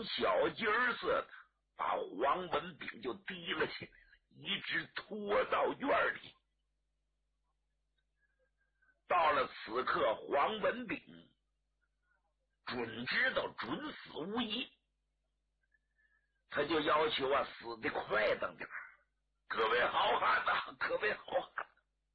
小鸡儿似的把黄文炳就提了起来了，一直拖到院里。到了此刻，黄文炳准知道准死无疑，他就要求死得快等点。各位好汉呐，各位好汉！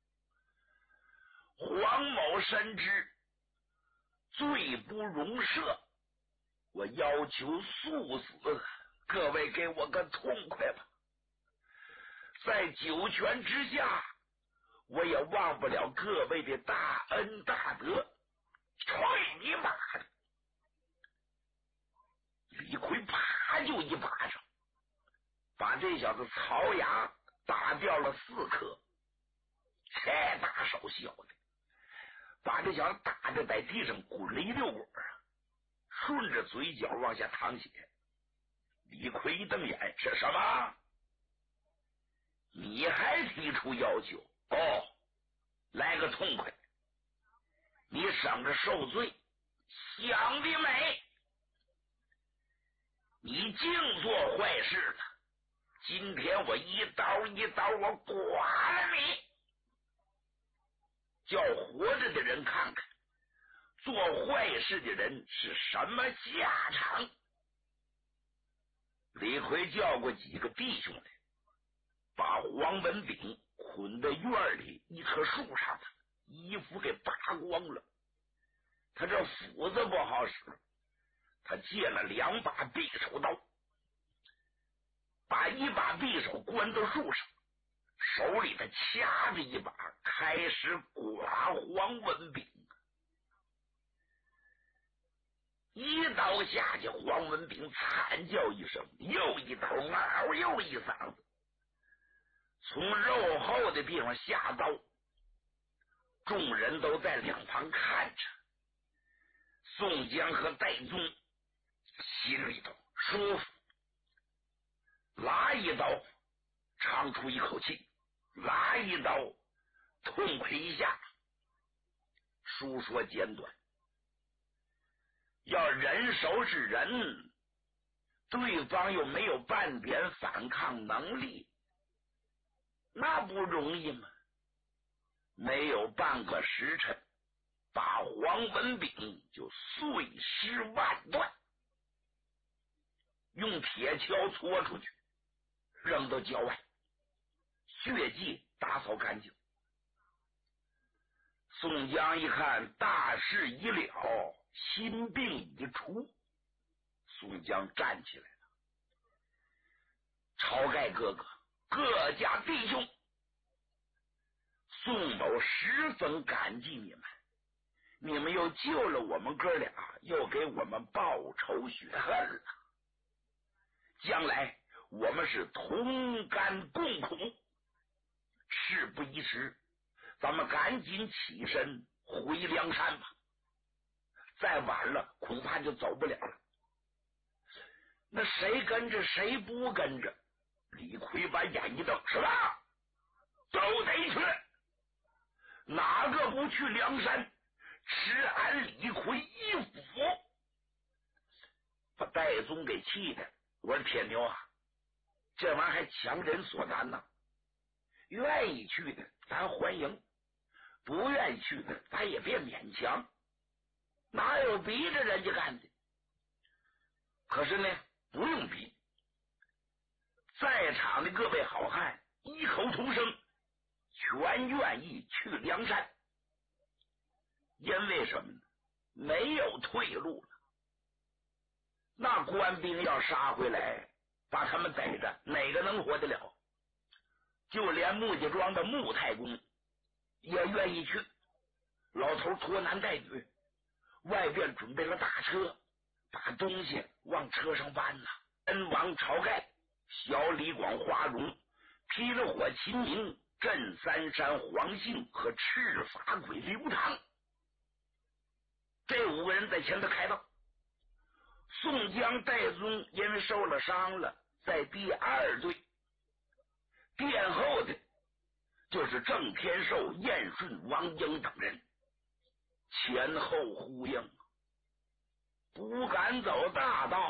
黄某深知罪不容赦，我要求速死，各位给我个痛快吧。在九泉之下，我也忘不了各位的大恩大德。去你妈的！李逵啪就一巴掌，把这小子槽牙打掉了4颗，这大手小的，把这小子打得在地上滚了一溜滚顺着嘴角往下淌血。李逵一瞪眼，是什么？你还提出要求？来个痛快，你省着受罪，想得美！你净做坏事了，今天我一刀一刀我剐了你，叫活着的人看看做坏事的人是什么下场。李逵叫过几个弟兄来，把黄文炳捆在院里一棵树上的衣服给扒光了。他这斧子不好使，他借了2把匕首刀，把一把匕首关到树上，手里他掐着一把，开始剐黄文炳。一刀下去，黄文炳惨叫一声，又一刀，嗷又一嗓子，从肉厚的地方下刀。众人都在两旁看着，宋江和戴宗心里头舒服，拉一刀长出一口气，拉一刀痛快一下。书说简短，要人手是人，对方又没有半点反抗能力，那不容易吗？没有半个时辰，把黄文炳就碎尸万段，用铁锹搓出去，扔到郊外，血迹打扫干净。宋江一看大事已了，心病已除，宋江站起来了。晁盖哥哥，各家弟兄，宋某十分感激你们，你们又救了我们哥俩，又给我们报仇雪恨了。将来我们是同甘共苦，事不宜迟，咱们赶紧起身回梁山吧，再晚了恐怕就走不了了。那谁跟着谁不跟着？李逵把眼一瞪，是吧？都得去，哪个不去梁山，吃俺李逵一斧。把戴宗给气的，我说铁牛啊，这玩意还强人所难呐，愿意去的咱欢迎，不愿意去的咱也别勉强，哪有逼着人家干的？可是呢，不用逼，在场的各位好汉异口同声，全愿意去梁山。因为什么呢？没有退路了。那官兵要杀回来，把他们逮着，哪个能活得了？就连木家庄的穆太公也愿意去。老头拖男带女，外边准备了大车，把东西往车上搬呐。恩王晁盖、小李广花荣、霹雳火秦明、镇三山黄信和赤发鬼刘唐，这5个人在前头开道。宋江、戴宗因为受了伤了，在第2队，殿后的就是郑天寿、燕顺、王英等人，前后呼应，不敢走大道。